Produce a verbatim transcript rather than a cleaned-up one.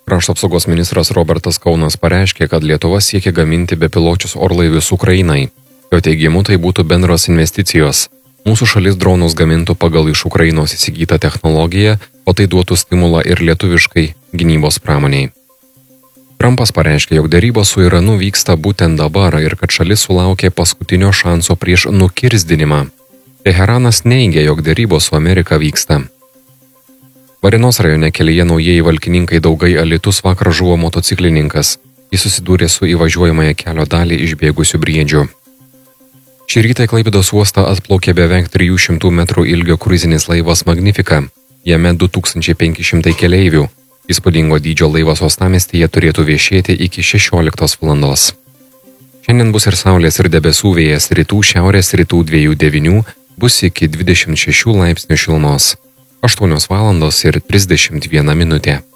Krašto apsaugos ministras Robertas Kaunas pareiškė, kad Lietuva siekia gaminti bepiločius orlaivius Ukrainai. Jo teigimu tai būtų bendros investicijos. Mūsų šalis dronus gamintų pagal iš Ukrainos įsigytą technologiją, o tai duotų stimulą ir lietuviškai gynybos pramoniai. Trumpas pareiškė, jog dėrybos su Iranu vyksta būtent dabar ir kad šalis sulaukė paskutinio šanso prieš nukirsdinimą. Teheranas neigia, jog dėrybos su Amerika vyksta. Varėnos rajone kelyje Naujieji Valkininkai Daugai Alytus vakar žuvo motociklininkas. Jis susidūrė su įvažiuojamąją kelio dalį išbėgusiu briedžiu. Šį rytą į Klaipėdos uostą atplaukė beveik trijų šimtų metrų ilgio kruizinis laivas Magnifica. Jame du tūkstančiai penki šimtai keleivių. Įspūdingo dydžio laivas uostamiestyje turėtų viešėti iki šešioliktos valandos. Šiandien bus ir saulės ir debesų, vėjas rytų šiaurės rytų dviejų devynių, bus iki dvidešimt šešių laipsnių šilumos. aštuonios valandos ir trisdešimt viena minutė.